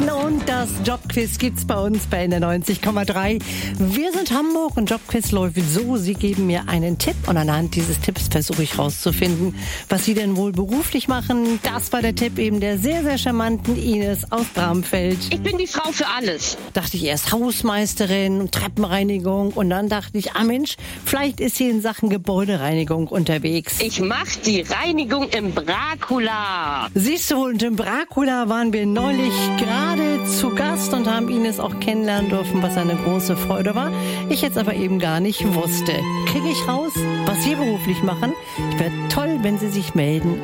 Und das Jobquiz gibt's bei uns bei der 90,3. Wir sind Hamburg und Jobquiz läuft so. Sie geben mir einen Tipp und anhand dieses Tipps versuche ich rauszufinden, was Sie denn wohl beruflich machen. Das war der Tipp eben der sehr, sehr charmanten Ines aus Bramfeld. Ich bin die Frau für alles. Dachte ich erst Hausmeisterin, Treppenreinigung und dann dachte ich, Mensch, vielleicht ist sie in Sachen Gebäudereinigung unterwegs. Ich mach die Reinigung im Dracula. Siehst du, und im Dracula waren wir neulich gerade zu Gast und haben Ines auch kennenlernen dürfen, was eine große Freude war. Ich jetzt aber eben gar nicht wusste. Kriege ich raus, was Sie beruflich machen? Ich wäre toll, wenn Sie sich melden.